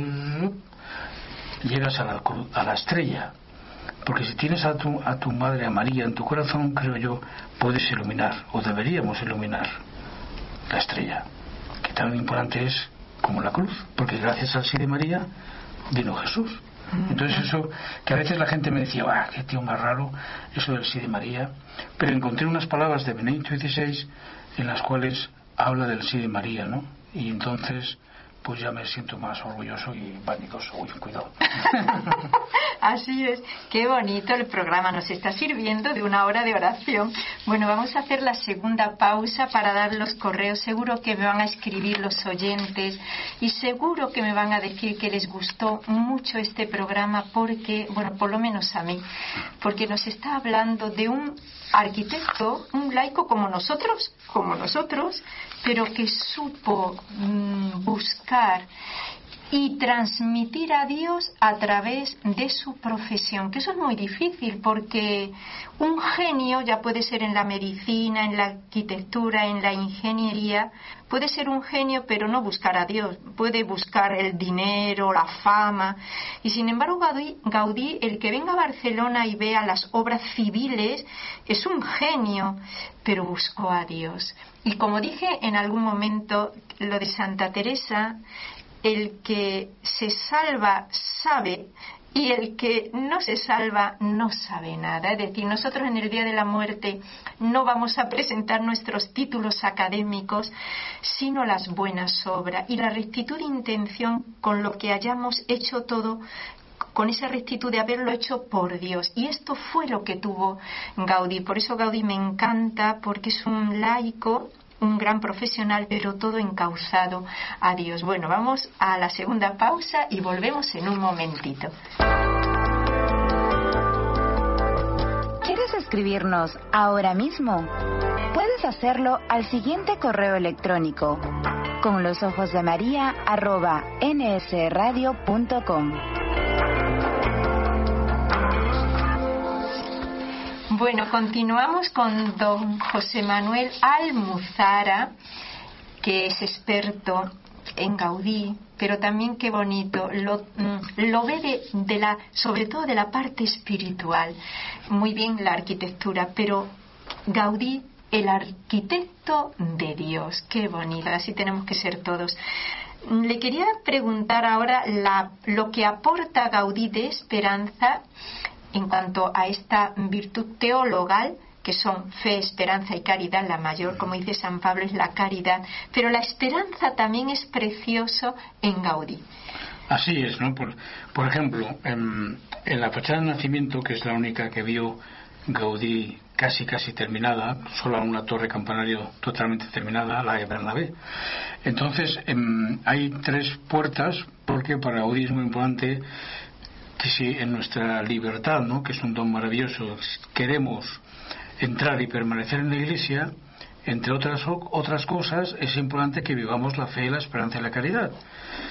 llegas a la, a la estrella, porque si tienes a tu, a tu madre, a María, en tu corazón, creo yo, puedes iluminar, o deberíamos iluminar la estrella, que tan importante es como la cruz, porque gracias al sí de María vino Jesús. Entonces eso, que a veces la gente me decía, ah, qué tío más raro, eso del sí de María, pero encontré unas palabras de Benedicto dieciséis en las cuales habla del sí de María, ¿no? Y entonces pues ya me siento más orgulloso y vanidoso. Uy, cuidado.
Así es, qué bonito el programa, nos está sirviendo de una hora de oración. Bueno, vamos a hacer la segunda pausa para dar los correos. Seguro que me van a escribir los oyentes y seguro que me van a decir que les gustó mucho este programa porque, bueno, por lo menos a mí, porque nos está hablando de un arquitecto, un laico como nosotros, como nosotros, pero que supo mmm, buscar y transmitir a Dios a través de su profesión, que eso es muy difícil porque un genio ya puede ser en la medicina, en la arquitectura, en la ingeniería, puede ser un genio pero no buscar a Dios, puede buscar el dinero, la fama, y sin embargo Gaudí, Gaudí el que venga a Barcelona y vea las obras civiles es un genio, pero buscó a Dios. Y como dije en algún momento, lo de Santa Teresa, el que se salva sabe y el que no se salva no sabe nada. Es decir, nosotros en el día de la muerte no vamos a presentar nuestros títulos académicos, sino las buenas obras y la rectitud de intención con lo que hayamos hecho todo, con esa rectitud de haberlo hecho por Dios. Y esto fue lo que tuvo Gaudí. Por eso Gaudí me encanta, porque es un laico, un gran profesional, pero todo encauzado a Dios. Bueno, vamos a la segunda pausa y volvemos en un momentito.
¿Quieres escribirnos ahora mismo? Puedes hacerlo al siguiente correo electrónico: con los ojos de María arroba nsradio punto com.
Bueno, continuamos con don José Manuel Almuzara, que es experto en Gaudí, pero también qué bonito, lo, lo ve de, de la, sobre todo de la parte espiritual. Muy bien la arquitectura, pero Gaudí, el arquitecto de Dios, qué bonito, así tenemos que ser todos. Le quería preguntar ahora la, lo que aporta Gaudí de esperanza en cuanto a esta virtud teologal, que son fe, esperanza y caridad. La mayor, como dice San Pablo, es la caridad, pero la esperanza también es precioso en Gaudí.
Así es, ¿no? Por, por ejemplo, en, en la fachada de nacimiento, que es la única que vio Gaudí casi casi terminada, solo una torre campanario totalmente terminada, la de Bernabé. Entonces, en, hay tres puertas, porque para Gaudí es muy importante que si en nuestra libertad, ¿no?, que es un don maravilloso, queremos entrar y permanecer en la Iglesia, entre otras otras cosas, es importante que vivamos la fe, la esperanza y la caridad.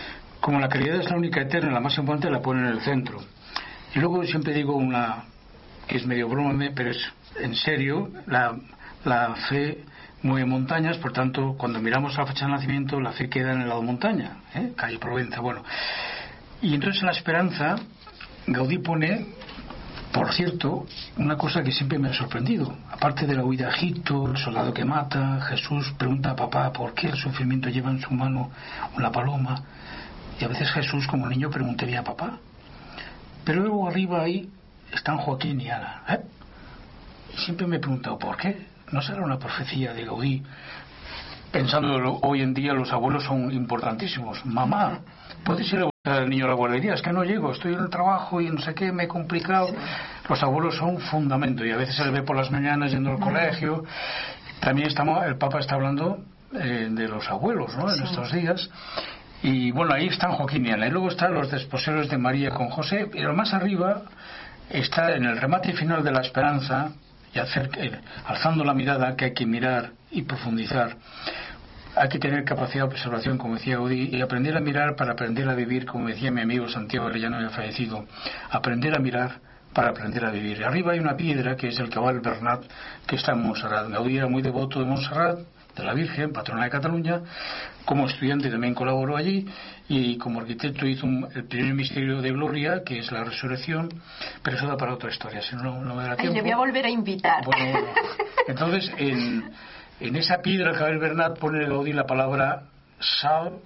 como la caridad es la única eterna, la más importante, la pone en el centro. Y luego siempre digo una que es medio broma, pero es en serio, la, la fe mueve montañas, por tanto, cuando miramos la fecha de nacimiento, la fe queda en el lado montaña, ¿eh? Calle Provenza, bueno. Y entonces en la esperanza, Gaudí pone, por cierto, una cosa que siempre me ha sorprendido. Aparte de la huida a Egipto, el soldado que mata, Jesús pregunta a papá por qué el sufrimiento lleva en su mano una paloma. Y a veces Jesús, como niño, preguntaría a papá. Pero luego arriba ahí están Joaquín y Ana. ¿eh? Y siempre me he preguntado, ¿por qué? ¿No será una profecía de Gaudí? Pensando hoy en día, los abuelos son importantísimos. Mamá, ¿puedes ir a buscar al niño a la guardería? Es que no llego, estoy en el trabajo y no sé qué, me he complicado. Sí. Los abuelos son un fundamento y a veces se le ve por las mañanas yendo al colegio. También estamos, el Papa está hablando eh, de los abuelos, ¿no? En sí. estos días. Y bueno, ahí están Joaquín y Ana. Y luego están los desposeros de María con José. Pero más arriba está en el remate final de la esperanza, y hacer, eh, alzando la mirada, que hay que mirar y profundizar. Hay que tener capacidad de observación, como decía Gaudí, y aprender a mirar para aprender a vivir, como decía mi amigo Santiago Arellano, ya fallecido. Aprender a mirar para aprender a vivir. Y arriba hay una piedra que es el Cabal Bernat, que está en Montserrat. Gaudí era muy devoto de Montserrat, de la Virgen, patrona de Cataluña. Como estudiante también colaboró allí, y como arquitecto hizo un, el primer misterio de Gloria, que es la resurrección, pero eso da para otra historia, si no, no me dará tiempo.
Ay, le voy a volver a invitar.
Bueno, bueno. Entonces, en, en esa piedra, el Cabal Bernat pone Gaudí la palabra sálvanos,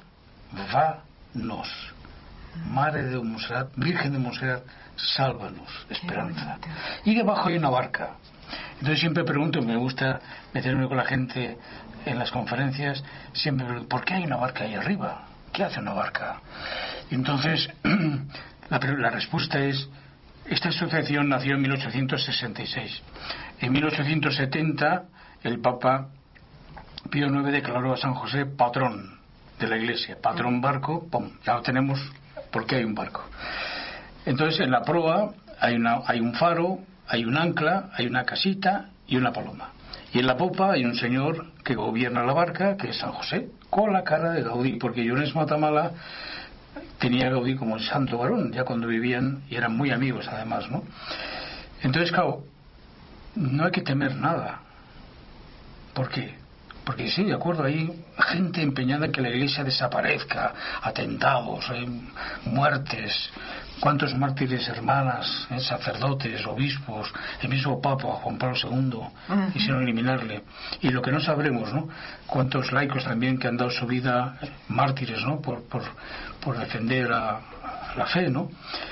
Madre de Montserrat, Virgen de Montserrat, sálvanos, esperanza. Y debajo hay una barca. Entonces siempre pregunto, me gusta meterme con la gente en las conferencias, siempre pregunto, ¿por qué hay una barca ahí arriba? ¿Qué hace una barca? Entonces, la, la respuesta es, esta asociación nació en mil ochocientos sesenta y seis. En mil ochocientos setenta, el Papa Pío noveno declaró a San José patrón de la Iglesia. Patrón barco, ¡pum! Ya lo tenemos, porque hay un barco. Entonces, en la proa hay, una, hay un faro, hay un ancla, hay una casita y una paloma. Y en la popa hay un señor que gobierna la barca, que es San José, con la cara de Gaudí, porque Llorens Matamala tenía a Gaudí como el santo varón, ya cuando vivían, y eran muy amigos además, ¿no? Entonces, claro, no hay que temer nada. ¿Por qué? Porque sí, de acuerdo, hay gente empeñada en que la Iglesia desaparezca, atentados, eh, muertes, cuántos mártires, hermanas, eh, sacerdotes, obispos, el mismo Papa Juan Pablo segundo, uh-huh. quisieron eliminarle. Y lo que no sabremos, ¿no? Cuántos laicos también que han dado su vida, eh, mártires, ¿no? Por, por, por defender a, a la fe, ¿no?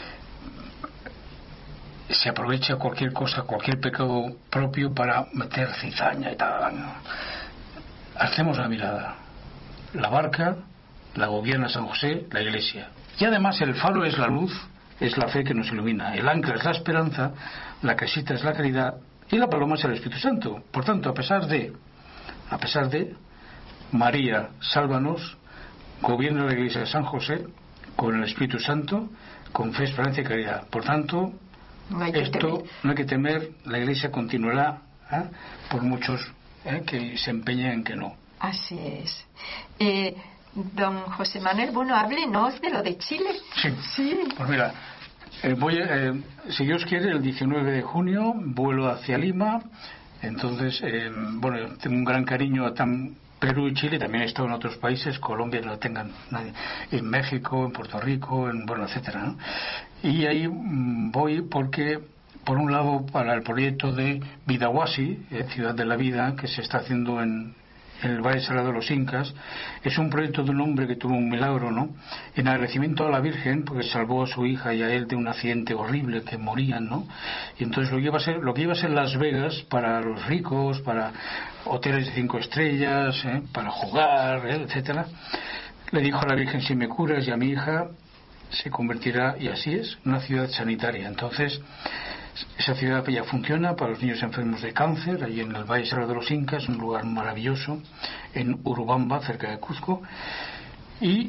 Se aprovecha cualquier cosa, cualquier pecado propio para meter cizaña y tal, ¿no? Hacemos la mirada. La barca la gobierna San José, la Iglesia. Y además el faro es la luz, es la fe que nos ilumina. El ancla es la esperanza, la casita es la caridad y la paloma es el Espíritu Santo. Por tanto, a pesar de, a pesar de María, sálvanos, gobierna la Iglesia de San José con el Espíritu Santo, con fe, esperanza y caridad. Por tanto, no esto no hay que temer, la Iglesia continuará, ¿eh? por muchos ¿Eh? que se empeña en que no.
Así es. Eh, don José Manuel, bueno, háblenos de lo de Chile.
Sí. sí. Pues mira, eh, voy a, eh, si Dios quiere, el diecinueve de junio vuelo hacia Lima. Entonces, eh, bueno, tengo un gran cariño a tan Perú y Chile. También he estado en otros países, Colombia no tengan nadie, en México, en Puerto Rico, en bueno, etcétera, ¿no? Y ahí mmm, voy porque, por un lado, para el proyecto de Vidahuasi, eh, Ciudad de la Vida, que se está haciendo en, en el Valle Sagrado de los Incas. Es un proyecto de un hombre que tuvo un milagro, ¿no? En agradecimiento a la Virgen, porque salvó a su hija y a él de un accidente horrible, que morían, ¿no? Y entonces lo que iba a ser, lo que iba a ser Las Vegas para los ricos, para hoteles de cinco estrellas, ¿eh? para jugar, ¿eh? etcétera. Le dijo a la Virgen, si me curas y a mi hija, se convertirá, y así es, en una ciudad sanitaria. Entonces, esa ciudad ya funciona para los niños enfermos de cáncer, allí en el Valle Sagrado de los Incas, un lugar maravilloso, en Urubamba, cerca de Cuzco. Y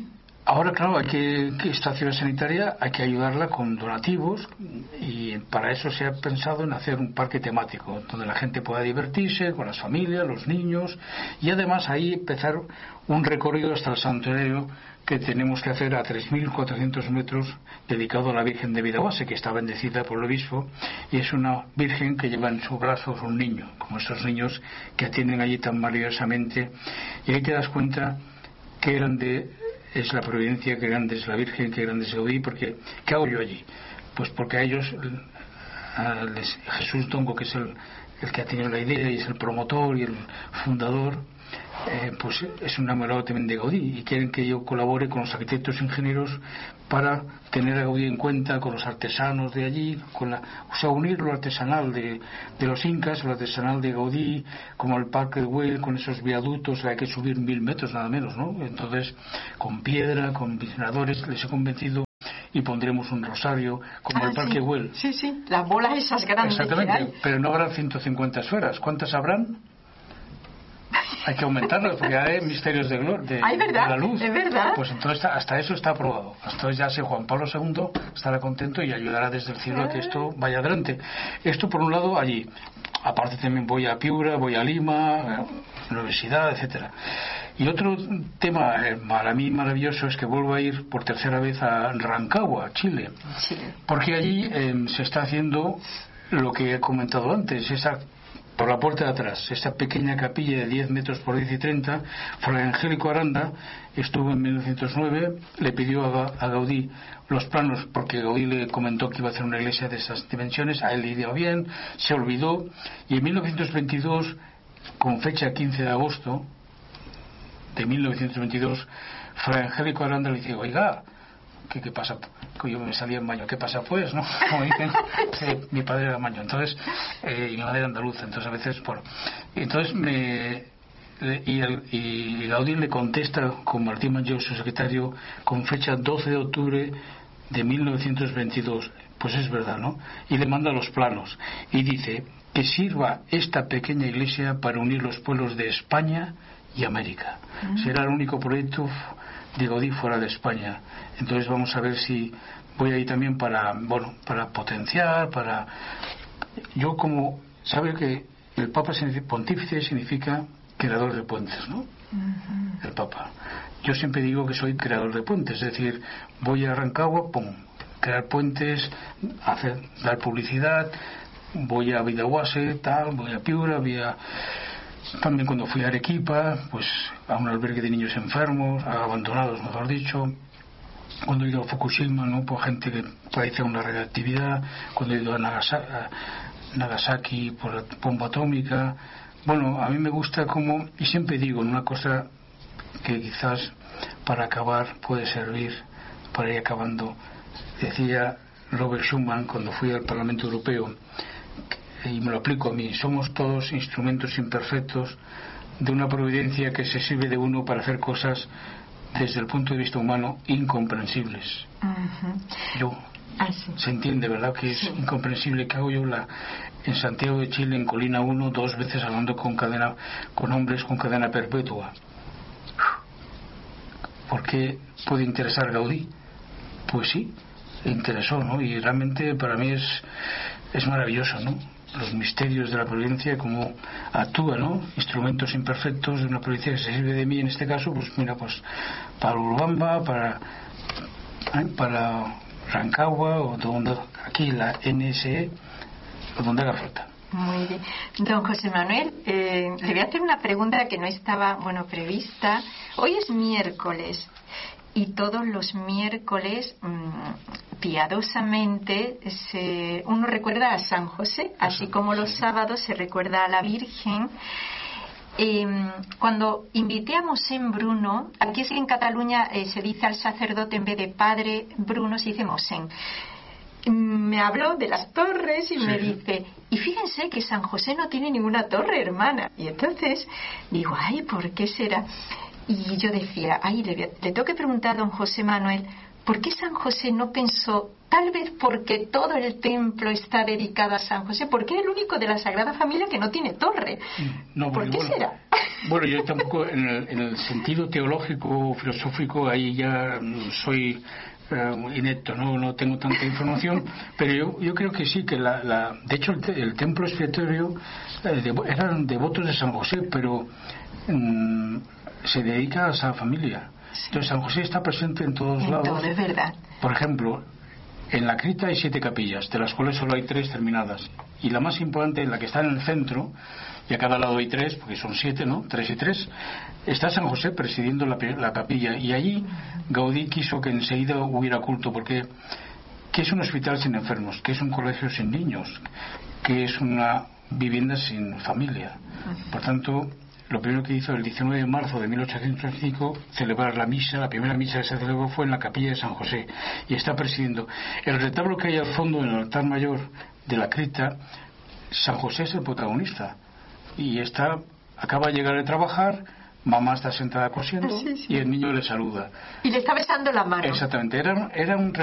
Ahora, claro, hay que, que esta ciudad sanitaria hay que ayudarla con donativos, y para eso se ha pensado en hacer un parque temático donde la gente pueda divertirse con las familias, los niños, y además ahí empezar un recorrido hasta el santuario que tenemos que hacer a tres mil cuatrocientos metros, dedicado a la Virgen de Vidahuase, que está bendecida por el obispo, y es una virgen que lleva en sus brazos un niño, como estos niños que atienden allí tan maravillosamente, y ahí te das cuenta qué grande es la providencia, qué grande es la Virgen, qué grande es Gaudí, porque ¿qué hago yo allí? Pues porque a ellos, a les, Jesús Dongo, que es el, el que ha tenido la idea y es el promotor y el fundador, Eh, pues es un enamorado también de Gaudí, y quieren que yo colabore con los arquitectos e ingenieros para tener a Gaudí en cuenta, con los artesanos de allí, con la, o sea, unir lo artesanal de, de los incas, lo artesanal de Gaudí, como el Parque de Güell, con esos viaductos, hay que subir mil metros nada menos, ¿no? Entonces, con piedra, con visionadores, les he convencido, y pondremos un rosario, como
ah,
el Parque
sí.
Güell.
Sí, sí, las bolas esas grandes.
Exactamente, pero no habrán ciento cincuenta esferas. ¿Cuántas habrán? Hay que aumentarlo porque hay misterios de, de,
Ay, ¿verdad?
de la luz.
Es verdad.
Pues entonces hasta eso está aprobado. Entonces ya sé, Juan Pablo segundo estará contento y ayudará desde el cielo a que esto vaya adelante. Esto por un lado allí. Aparte también voy a Piura, voy a Lima, Universidad, etcétera. Y otro tema para mí maravilloso es que vuelvo a ir por tercera vez a Rancagua, Chile.
Chile.
Porque allí eh, se está haciendo lo que he comentado antes, esa por la puerta de atrás, esta pequeña capilla de diez metros por diez y treinta. Fray Angélico Aranda estuvo en mil novecientos nueve, le pidió a, a Gaudí los planos, porque Gaudí le comentó que iba a hacer una iglesia de esas dimensiones, a él le dio bien, se olvidó, y en mil novecientos veintidós, con fecha quince de agosto de mil novecientos veintidós, Fray Angélico Aranda le dice, oiga, ¿Qué, ¿qué pasa? Que yo me salía en baño, ¿qué pasa pues? ¿No? Como dicen, eh, mi padre era baño, entonces, eh, y mi madre era andaluza, entonces a veces, por. Entonces me. Y, el, y Gaudí le contesta con Martín Manlleu, su secretario, con fecha doce de octubre de mil novecientos veintidós. Pues es verdad, ¿no? Y le manda los planos. Y dice que sirva esta pequeña iglesia para unir los pueblos de España y América. Mm. Será el único proyecto de Gaudí fuera de España. Entonces vamos a ver si voy ahí también para, bueno, para potenciar, para. Yo como sabe que el Papa Pontífice significa creador de puentes, ¿no? Uh-huh. El Papa. Yo siempre digo que soy creador de puentes, es decir, voy a Rancagua, pum, crear puentes, hacer, dar publicidad, voy a Vidahuase, tal, voy a Piura, voy a. También cuando fui a Arequipa, pues a un albergue de niños enfermos, abandonados, mejor dicho. Cuando he ido a Fukushima, ¿no? Por gente que padece una radioactividad. Cuando he ido a Nagasaki, a Nagasaki por la bomba atómica. Bueno, a mí me gusta como, y siempre digo, una cosa que quizás para acabar puede servir, para ir acabando. Decía Robert Schuman cuando fui al Parlamento Europeo, y me lo aplico a mí, somos todos instrumentos imperfectos de una providencia que se sirve de uno para hacer cosas desde el punto de vista humano incomprensibles. Uh-huh. Yo ah, sí. Se entiende, ¿verdad? Que es sí. incomprensible que hago yo la, en Santiago de Chile, en Colina uno, dos veces hablando con cadena, con hombres con cadena perpetua. ¿Por qué puede interesar Gaudí? Pues sí, interesó, ¿no? Y realmente para mí es, es maravilloso, ¿no? Los misterios de la providencia, cómo actúa, ¿no? Instrumentos imperfectos de una providencia que se sirve de mí en este caso, pues mira, pues para Urubamba, para ¿eh? para Rancagua, o donde aquí la N S E, o donde haga falta.
Muy bien. Don José Manuel, eh, le voy a hacer una pregunta que no estaba, bueno, prevista. Hoy es miércoles. Y todos los miércoles, mmm, piadosamente, se, uno recuerda a San José, así como los sábados se recuerda a la Virgen. Eh, cuando invité a Mosén Bruno, aquí es que en Cataluña eh, se dice al sacerdote en vez de padre Bruno, se dice Mosén. Me habló de las torres y sí. me dice, y fíjense que San José no tiene ninguna torre, hermana. Y entonces digo, ay, ¿por qué será? Y yo decía, ay, le, le tengo que preguntar a don José Manuel, ¿por qué San José no pensó, tal vez porque todo el templo está dedicado a San José, porque es el único de la Sagrada Familia que no tiene torre?
No,
¿Por qué
bueno,
será?
Bueno, yo tampoco, en el, en el sentido teológico, filosófico, ahí ya soy uh, inepto, ¿no? No tengo tanta información, pero yo, yo creo que sí, que la, la de hecho el, te, el templo expiatorio eh, de, eran devotos de San José, pero um, se dedica a esa familia. Entonces San José está presente en todos
en
lados.
Todo, es verdad.
Por ejemplo, en la cripta hay siete capillas, de las cuales solo hay tres terminadas. Y la más importante, la que está en el centro, y a cada lado hay tres, porque son siete, ¿no? Tres y tres. Está San José presidiendo la, la capilla. Y allí Gaudí quiso que enseguida hubiera culto, porque ¿qué es un hospital sin enfermos? ¿Qué es un colegio sin niños? ¿Qué es una vivienda sin familia? Por tanto, lo primero que hizo el diecinueve de marzo de mil ochocientos cinco, celebrar la misa. La primera misa que se celebró fue en la capilla de San José, y está presidiendo. El retablo que hay al fondo, en el altar mayor de la cripta, San José es el protagonista, y está, acaba de llegar de trabajar, mamá está sentada cosiendo, sí, sí. y el niño le saluda.
Y le está besando la mano.
Exactamente, era, era un